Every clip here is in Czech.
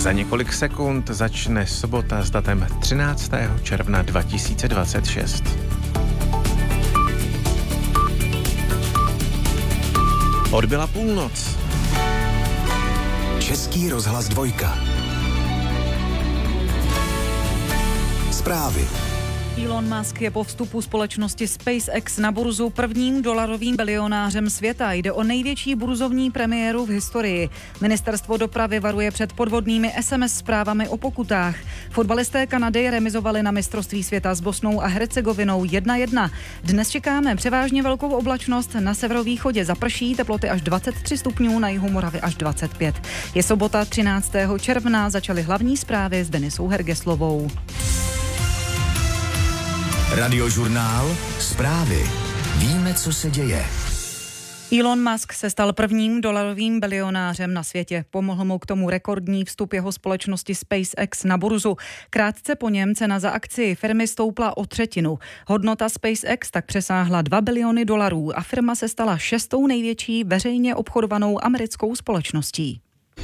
Za několik sekund začne sobota s datem 13. června 2026. Odbyla půlnoc. Český rozhlas 2. Zprávy. Elon Musk je po vstupu společnosti SpaceX na burzu prvním dolarovým bilionářem světa. Jde o největší burzovní premiéru v historii. Ministerstvo dopravy varuje před podvodnými SMS zprávami o pokutách. Fotbalisté Kanady remizovali na mistrovství světa s Bosnou a Hercegovinou 1-1. Dnes čekáme převážně velkou oblačnost, na severovýchodě zaprší, teploty až 23 stupňů, na jihu Moravy až 25. Je sobota 13. června, začaly hlavní zprávy s Denisou Hergeslovou. Radiožurnál. Zprávy. Víme, co se děje. Elon Musk se stal prvním dolarovým bilionářem na světě. Pomohl mu k tomu rekordní vstup jeho společnosti SpaceX na burzu. Krátce po něm cena za akcii firmy stoupla o třetinu. Hodnota SpaceX tak přesáhla $2 biliony a firma se stala 6. největší veřejně obchodovanou americkou společností.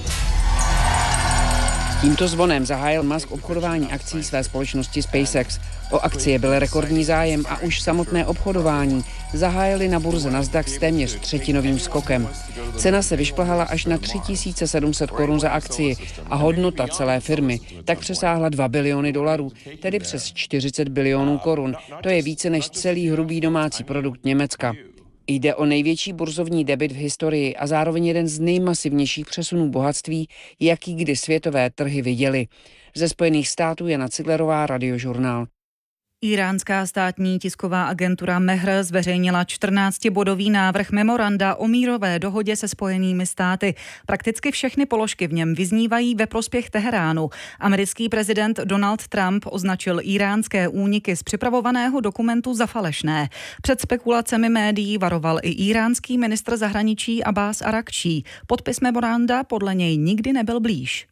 Tímto zvonem zahájil Musk obchodování akcií své společnosti SpaceX. O akcie byl rekordní zájem a už samotné obchodování zahájili na burze Nasdaq s téměř třetinovým skokem. Cena se vyšplhala až na 3700 korun za akcii a hodnota celé firmy tak přesáhla $2 biliony, tedy přes 40 bilionů korun. To je více než celý hrubý domácí produkt Německa. Jde o největší burzovní debut v historii a zároveň jeden z nejmasivnějších přesunů bohatství, jaký kdy světové trhy viděly. Ze Spojených států Jana Ciglerová, Radiožurnál. Iránská státní tisková agentura Mehr zveřejnila 14-bodový návrh memoranda o mírové dohodě se Spojenými státy. Prakticky všechny položky v něm vyznívají ve prospěch Teheránu. Americký prezident Donald Trump označil íránské úniky z připravovaného dokumentu za falešné. Před spekulacemi médií varoval i íránský ministr zahraničí Abbas Arakčí. Podpis memoranda podle něj nikdy nebyl blíž.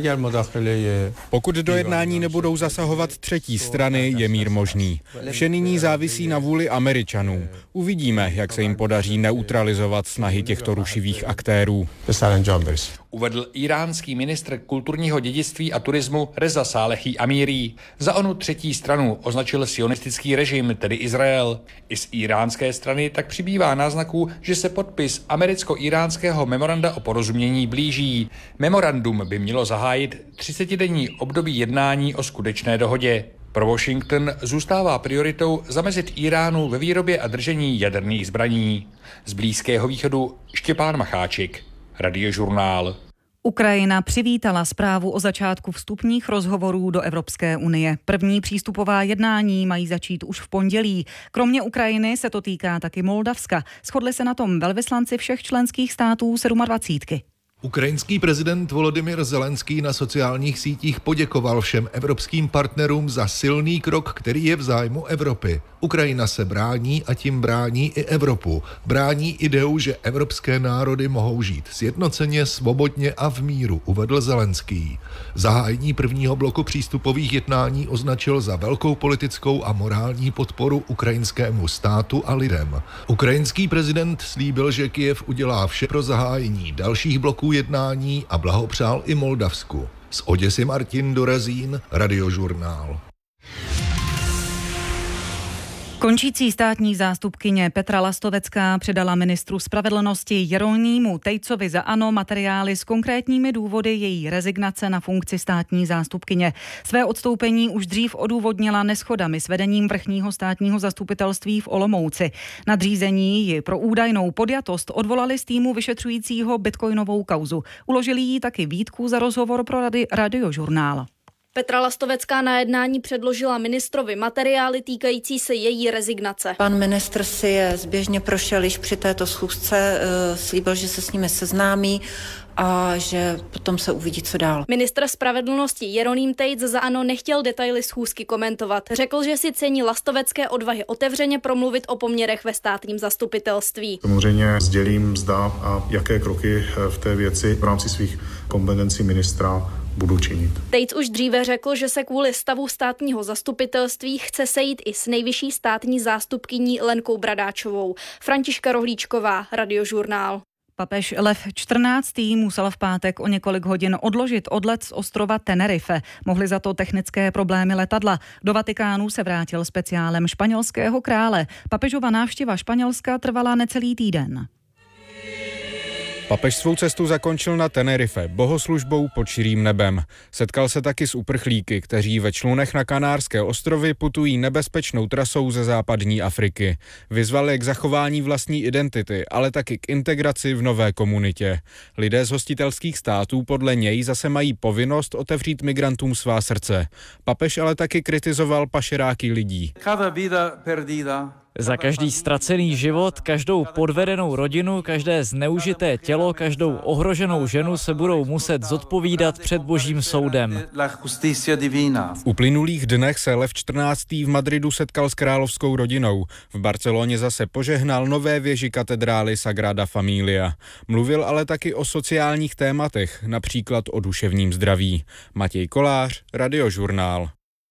Pokud do jednání nebudou zasahovat třetí strany, je mír možný. Vše nyní závisí na vůli Američanů. Uvidíme, jak se jim podaří neutralizovat snahy těchto rušivých aktérů. Uvedl iránský ministr kulturního dědictví a turismu Reza Salehi Amiri. Za onu třetí stranu označil sionistický režim, tedy Izrael. I z iránské strany tak přibývá náznaků, že se podpis americko-iránského memoranda o porozumění blíží. Memorandum by mělo zahájit 30denní období jednání o skutečné dohodě. Pro Washington zůstává prioritou zamezit Iránu ve výrobě a držení jaderných zbraní. Z Blízkého východu Štěpán Macháček, Radiožurnál. Ukrajina přivítala zprávu o začátku vstupních rozhovorů do Evropské unie. První přístupová jednání mají začít už v pondělí. Kromě Ukrajiny se to týká taky Moldavska. Shodli se na tom velvyslanci všech členských států 27. Ukrajinský prezident Volodymyr Zelenský na sociálních sítích poděkoval všem evropským partnerům za silný krok, který je v zájmu Evropy. Ukrajina se brání a tím brání i Evropu. Brání ideu, že evropské národy mohou žít sjednoceně, svobodně a v míru, uvedl Zelenský. Zahájení prvního bloku přístupových jednání označil za velkou politickou a morální podporu ukrajinskému státu a lidem. Ukrajinský prezident slíbil, že Kyjev udělá vše pro zahájení dalších bloků jednání a blahopřál i Moldavsku. Z Oděsy Martin Dorazín, Radiožurnál. Končící státní zástupkyně Petra Lastovecká předala ministru spravedlnosti Jeronýmu Tejcovi za ANO materiály s konkrétními důvody její rezignace na funkci státní zástupkyně. Své odstoupení už dřív odůvodnila neshodami s vedením vrchního státního zastupitelství v Olomouci. Nadřízení ji pro údajnou podjatost odvolali z týmu vyšetřujícího bitcoinovou kauzu. Uložili jí taky výtku za rozhovor pro Radiožurnál. Petra Lastovecká na jednání předložila ministrovi materiály týkající se její rezignace. Pan ministr si je zběžně prošel již při této schůzce, slíbil, že se s nimi seznámí a že potom se uvidí, co dál. Ministr spravedlnosti Jeroným Tejc za ANO nechtěl detaily schůzky komentovat. Řekl, že si cení Lastovecké odvahy otevřeně promluvit o poměrech ve státním zastupitelství. Samozřejmě sdělím, zda a jaké kroky v té věci v rámci svých kompetencí ministra budu činit. Tejc už dříve řekl, že se kvůli stavu státního zastupitelství chce sejít i s nejvyšší státní zástupkyní Lenkou Bradáčovou. Františka Rohlíčková, Radiožurnál. Papež Lev XIV. Musel v pátek o několik hodin odložit odlet z ostrova Tenerife. Mohly za to technické problémy letadla. Do Vatikánu se vrátil speciálem španělského krále. Papežova návštěva Španělska trvala necelý týden. Papež svou cestu zakončil na Tenerife bohoslužbou pod širým nebem. Setkal se taky s uprchlíky, kteří ve člunech na Kanárské ostrovy putují nebezpečnou trasou ze západní Afriky. Vyzval je k zachování vlastní identity, ale taky k integraci v nové komunitě. Lidé z hostitelských států podle něj zase mají povinnost otevřít migrantům svá srdce. Papež ale taky kritizoval pašeráky lidí. Za každý ztracený život, každou podvedenou rodinu, každé zneužité tělo, každou ohroženou ženu se budou muset zodpovídat před Božím soudem. V uplynulých dnech se Lev XIV. V Madridu setkal s královskou rodinou. V Barceloně zase požehnal nové věži katedrály Sagrada Familia. Mluvil ale taky o sociálních tématech, například o duševním zdraví. Matěj Kolář, Radiožurnál.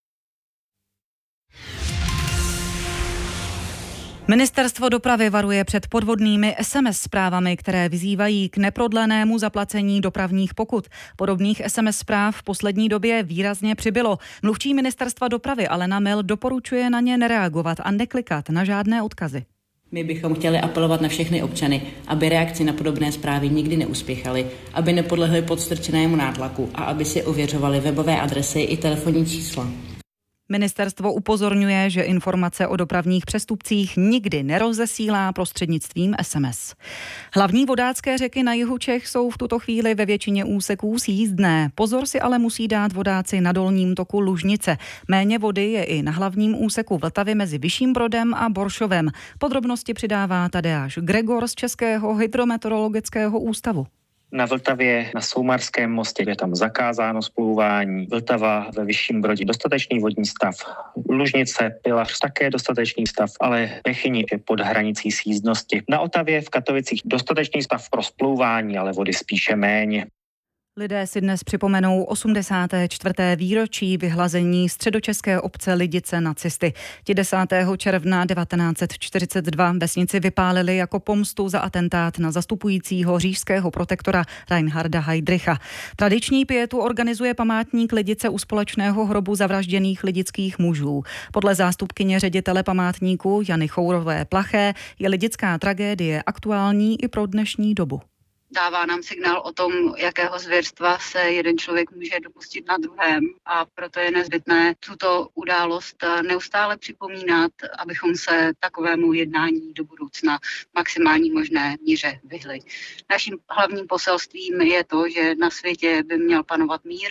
Ministerstvo dopravy varuje před podvodnými SMS zprávami, které vyzývají k neprodlenému zaplacení dopravních pokut. Podobných SMS zpráv v poslední době výrazně přibylo. Mluvčí Ministerstva dopravy Alena Mil doporučuje na ně nereagovat a neklikat na žádné odkazy. My bychom chtěli apelovat na všechny občany, aby reakci na podobné zprávy nikdy neuspěchaly, aby nepodlehli podstrčenému nátlaku a aby si ověřovali webové adresy i telefonní čísla. Ministerstvo upozorňuje, že informace o dopravních přestupcích nikdy nerozesílá prostřednictvím SMS. Hlavní vodácké řeky na jihu Čech jsou v tuto chvíli ve většině úseků sjízdné. Pozor si ale musí dát vodáci na dolním toku Lužnice. Méně vody je i na hlavním úseku Vltavy mezi Vyšším Brodem a Boršovem. Podrobnosti přidává Tadeáš Gregor z Českého hydrometeorologického ústavu. Na Vltavě na Soumarském mostě je tam zakázáno splouvání. Vltava ve Vyšším Brodě dostatečný vodní stav. Lužnice, Pilař také dostatečný stav, ale Bechyni je pod hranicí sjízdnosti. Na Otavě v Katovicích dostatečný stav pro splouvání, ale vody spíše méně. Lidé si dnes připomenou 84. výročí vyhlazení středočeské obce Lidice nacisty. Ti 10. června 1942 vesnici vypálili jako pomstu za atentát na zastupujícího říšského protektora Reinharda Heydricha. Tradiční pietu organizuje památník Lidice u společného hrobu zavražděných lidických mužů. Podle zástupkyně ředitele památníku Jany Chourové Plaché je lidická tragédie aktuální i pro dnešní dobu. Dává nám signál o tom, jakého zvěrstva se jeden člověk může dopustit na druhém a proto je nezbytné tuto událost neustále připomínat, abychom se takovému jednání do budoucna v maximální možné míře vyhli. Naším hlavním poselstvím je to, že na světě by měl panovat mír.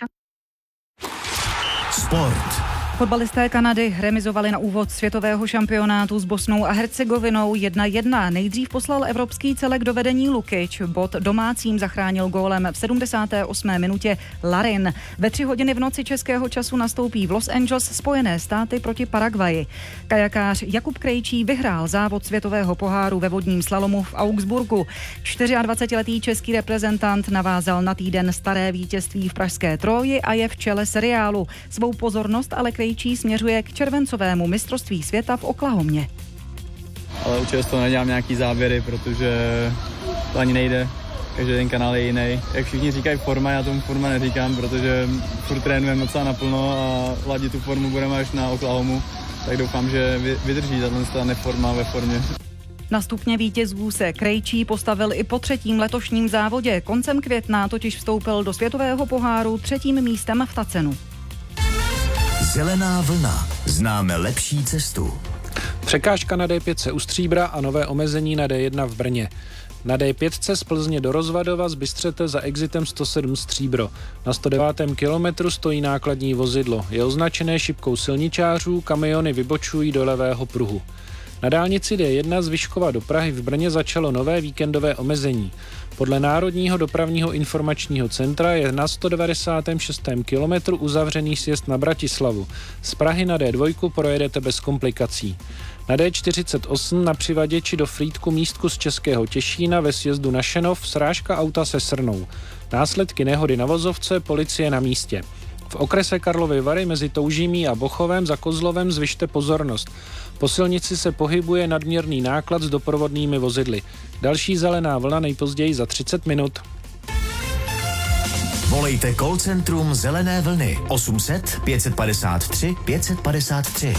Sport. Fotbalisté Kanady remizovali na úvod světového šampionátu s Bosnou a Hercegovinou 1-1. Nejdřív poslal evropský celek do vedení Lukič. Bod domácím zachránil gólem v 78. minutě Larin. Ve 3 hodiny v noci českého času nastoupí v Los Angeles Spojené státy proti Paraguayi. Kajakář Jakub Krejčí vyhrál závod světového poháru ve vodním slalomu v Augsburgu. 24letý český reprezentant navázal na týden staré vítězství v pražské Troji a je v čele seriálu. Svou pozornost ale Krejčí směřuje k červencovému mistrovství světa v Oklahomě. Ale určitě z toho nedělám nějaký závěry, protože to ani nejde. Každý den kanál je jiný. Jak všichni říkají forma, já tomu forma neříkám, protože furt trénujeme docela naplno a ladit tu formu budeme až na Oklahomu. Tak doufám, že vydrží tato neforma ve formě. Na stupně vítězů se Krejčí postavil i po 3. letošním závodě. Koncem května totiž vstoupil do světového poháru 3. místem v Tacenu. Zelená vlna. Známe lepší cestu. Překážka na D5 u Stříbra a nové omezení na D1 v Brně. Na D5 z Plzně do Rozvadova z Bystřete za exitem 107 Stříbro. Na 109. kilometru stojí nákladní vozidlo. Je označené šipkou silničářů, kamiony vybočují do levého pruhu. Na dálnici D1 z Vyškova do Prahy v Brně začalo nové víkendové omezení. Podle Národního dopravního informačního centra je na 196. kilometru uzavřený sjezd na Bratislavu. Z Prahy na D2 projedete bez komplikací. Na D48 na přivaděči do Frýdku místku z Českého Těšína ve sjezdu na Šenov srážka auta se srnou. Následky nehody na vozovce policie na místě. V okrese Karlovy Vary mezi Toužímí a Bochovem za Kozlovem zvyšte pozornost. Po silnici se pohybuje nadměrný náklad s doprovodnými vozidly. Další zelená vlna nejpozději za 30 minut. Volejte call centrum Zelené vlny 800 553 553.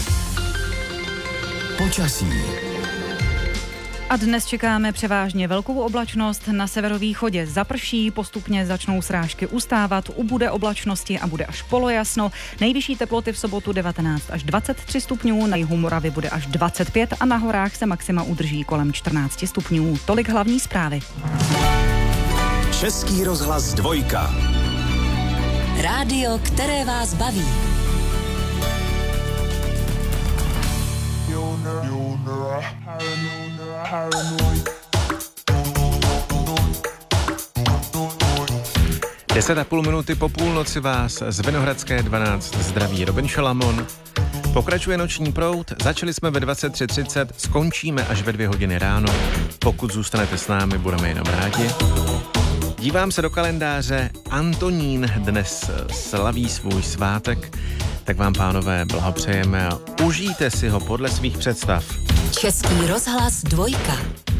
Počasí. A dnes čekáme převážně velkou oblačnost, na severovýchodě zaprší, postupně začnou srážky ustávat, ubude oblačnosti a bude až polojasno. Nejvyšší teploty v sobotu 19 až 23 stupňů, na jihu Moravy bude až 25 a na horách se maxima udrží kolem 14 stupňů. Tolik hlavní zprávy. Český rozhlas 2. Rádio, které vás baví. Deset a půl minuty po půlnoci vás z Vinohradské 12 zdraví Robin Šalamon. Pokračuje noční proud, začali jsme ve 23:30, skončíme až ve 2 hodiny ráno. Pokud zůstanete s námi, budeme jenom rádi. Dívám se do kalendáře, Antonín dnes slaví svůj svátek, tak vám, pánové, blahopřejeme a užijte si ho podle svých představ. Český rozhlas 2.